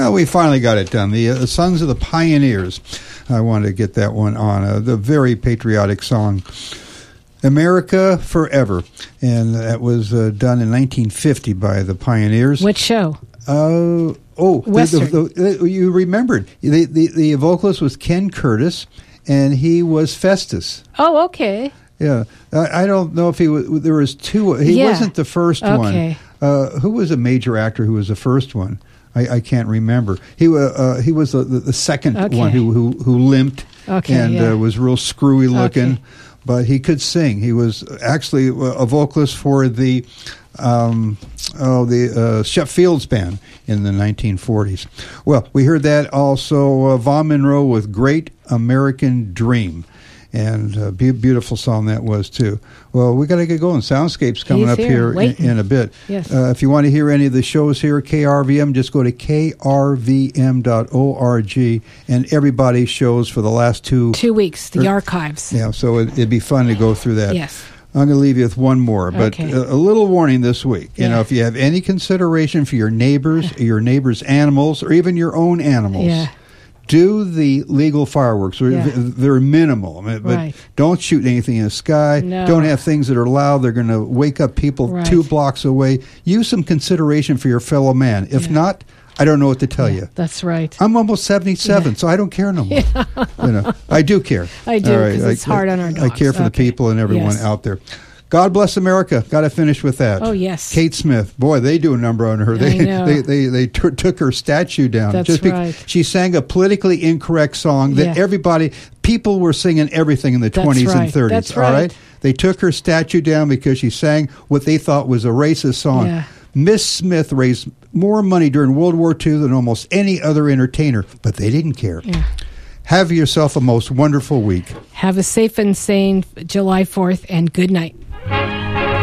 Well, we finally got it done. The Sons of the Pioneers. I wanted to get that one on. The very patriotic song, America Forever. And that was done in 1950 by the Pioneers. What show? Western. You remembered. The vocalist was Ken Curtis, and he was Festus. Oh, okay. Yeah. I don't know if he was. There was two. He wasn't the first one. Who was a major actor who was the first one? I can't remember. He was the second one who limped and was real screwy looking, but he could sing. He was actually a vocalist for the Shep Fields Band in the 1940s. Well, we heard that also. Vaughn Monroe with Great American Dream. And a beautiful song that was, too. Well, we got to get going. Soundscape's coming up here in a bit. Yes. If you want to hear any of the shows here at KRVM, just go to krvm.org, and everybody's shows for the last 2 weeks, the archives. Yeah, so it'd be fun to go through that. Yes. I'm going to leave you with one more, but a little warning this week. You know, if you have any consideration for your neighbors' animals, or even your own animals, do the legal fireworks. They're minimal, but don't shoot anything in the sky. No. Don't have things that are loud. They're going to wake up people 2 blocks away. Use some consideration for your fellow man. If not, I don't know what to tell you. That's right. I'm almost 77, so I don't care no more. You know, I do care. I do, because it's hard on our dogs. I care for the people and everyone out there. God bless America. Got to finish with that. Oh, yes. Kate Smith. Boy, they do a number on her. They took her statue down. That's right. She sang a politically incorrect song that people were singing everything in the 20s and 30s. That's right. All right? They took her statue down because she sang what they thought was a racist song. Yeah. Miss Smith raised more money during World War II than almost any other entertainer, but they didn't care. Yeah. Have yourself a most wonderful week. Have a safe and sane July 4th, and good night.